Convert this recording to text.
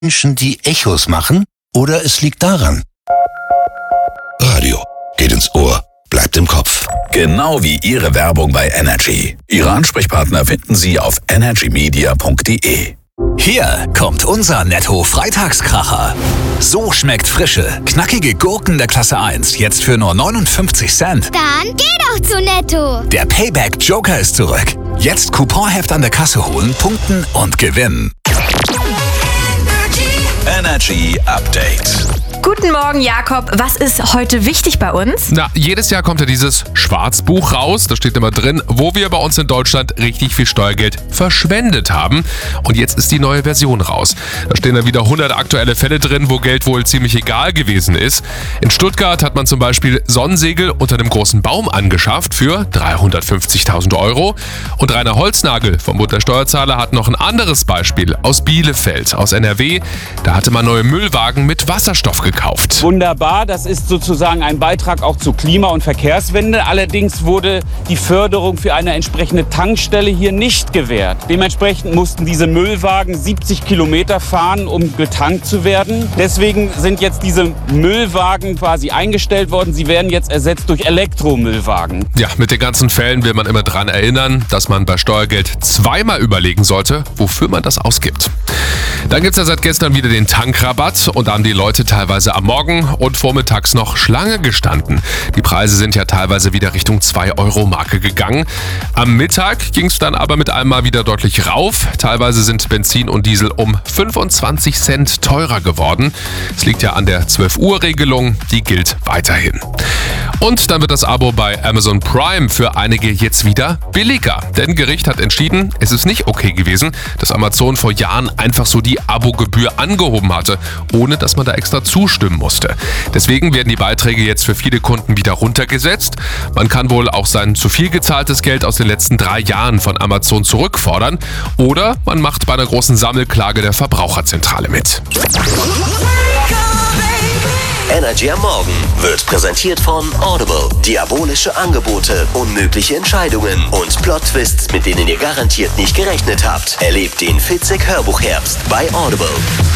Menschen, die Echos machen? Oder es liegt daran? Radio geht ins Ohr, bleibt im Kopf. Genau wie Ihre Werbung bei Energy. Ihre Ansprechpartner finden Sie auf energymedia.de. Hier kommt unser Netto-Freitagskracher. So schmeckt frische, knackige Gurken der Klasse 1 jetzt für nur 59 Cent. Dann geh doch zu Netto. Der Payback-Joker ist zurück. Jetzt Couponheft an der Kasse holen, punkten und gewinnen. Energy Update. Guten Morgen, Jakob. Was ist heute wichtig bei uns? Na, jedes Jahr kommt ja dieses Schwarzbuch raus. Da steht immer drin, wo wir bei uns in Deutschland richtig viel Steuergeld verschwendet haben. Und jetzt ist die neue Version raus. Da stehen dann wieder 100 aktuelle Fälle drin, wo Geld wohl ziemlich egal gewesen ist. In Stuttgart hat man zum Beispiel Sonnensegel unter einem großen Baum angeschafft für 350.000 Euro. Und Rainer Holznagel vom Bund der Steuerzahler hat noch ein anderes Beispiel aus Bielefeld, aus NRW. Da hatte man neue Müllwagen mit Wasserstoff gekauft. Wunderbar, das ist sozusagen ein Beitrag auch zur Klima- und Verkehrswende. Allerdings wurde die Förderung für eine entsprechende Tankstelle hier nicht gewährt. Dementsprechend mussten diese Müllwagen 70 Kilometer fahren, um getankt zu werden. Deswegen sind jetzt diese Müllwagen quasi eingestellt worden. Sie werden jetzt ersetzt durch Elektromüllwagen. Ja, mit den ganzen Fällen will man immer daran erinnern, dass man bei Steuergeld zweimal überlegen sollte, wofür man das ausgibt. Dann gibt es ja seit gestern wieder den Tankrabatt und da haben die Leute teilweise am Morgen und vormittags noch Schlange gestanden. Die Preise sind ja teilweise wieder Richtung 2-Euro-Marke gegangen. Am Mittag ging es dann aber mit einmal wieder deutlich rauf. Teilweise sind Benzin und Diesel um 25 Cent teurer geworden. Es liegt ja an der 12-Uhr-Regelung, die gilt weiterhin. Und dann wird das Abo bei Amazon Prime für einige jetzt wieder billiger. Denn Gericht hat entschieden, es ist nicht okay gewesen, dass Amazon vor Jahren einfach so die Abogebühr angehoben hatte, ohne dass man da extra zustimmen musste. Deswegen werden die Beiträge jetzt für viele Kunden wieder runtergesetzt. Man kann wohl auch sein zu viel gezahltes Geld aus den letzten 3 Jahren von Amazon zurückfordern. Oder man macht bei einer großen Sammelklage der Verbraucherzentrale mit. Energy am Morgen wird präsentiert von Audible. Diabolische Angebote, unmögliche Entscheidungen und Plot-Twists, mit denen ihr garantiert nicht gerechnet habt. Erlebt den Fitzek Hörbuchherbst bei Audible.